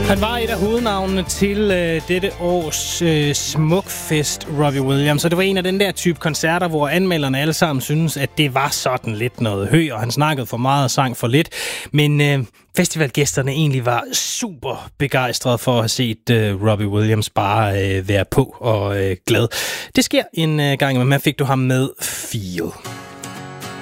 Han var et af hovednavnene til dette års Smukfest, Robbie Williams. Og det var en af den der type koncerter, hvor anmelderne alle sammen synes, at det var sådan lidt noget høj, og han snakkede for meget og sang for lidt. Men festivalgæsterne egentlig var super begejstrede for at have set Robbie Williams bare være på og glad. Det sker en gang, men man fik du ham med Feel.